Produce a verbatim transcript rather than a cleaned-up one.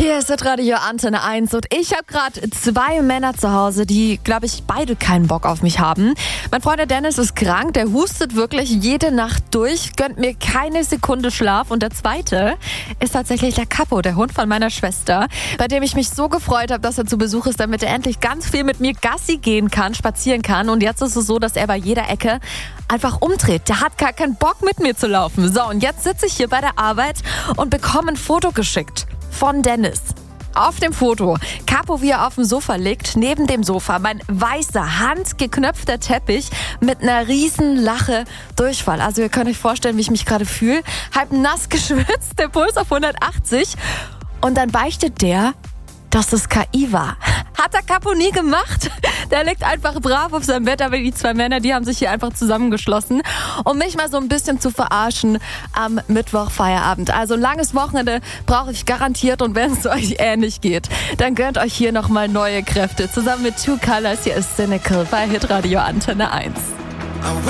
Hier ist das Radio Antenne eins und ich habe gerade zwei Männer zu Hause, die, glaube ich, beide keinen Bock auf mich haben. Mein Freund der Dennis ist krank, der hustet wirklich jede Nacht durch, gönnt mir keine Sekunde Schlaf. Und der zweite ist tatsächlich der Capo, der Hund von meiner Schwester, bei dem ich mich so gefreut habe, dass er zu Besuch ist, damit er endlich ganz viel mit mir Gassi gehen kann, spazieren kann. Und jetzt ist es so, dass er bei jeder Ecke einfach umdreht. Der hat gar keinen Bock, mit mir zu laufen. So, und jetzt sitze ich hier bei der Arbeit und bekomme ein Foto geschickt von Dennis. Auf dem Foto, Capo, wie er auf dem Sofa liegt, neben dem Sofa mein weißer, handgeknöpfter Teppich mit einer riesen Lache Durchfall. Also ihr könnt euch vorstellen, wie ich mich gerade fühle. Halb nass geschwitzt, der Puls auf hundertachtzig. Und dann beichtet der, dass es K I war. Hat der Capo nie gemacht. Der liegt einfach brav auf seinem Bett, aber die zwei Männer, die haben sich hier einfach zusammengeschlossen, um mich mal so ein bisschen zu verarschen am Mittwoch Feierabend. Also langes Wochenende brauche ich garantiert, und wenn es euch ähnlich geht, dann gönnt euch hier nochmal neue Kräfte. Zusammen mit Two Colors, hier ist Cynical bei Hitradio Antenne eins.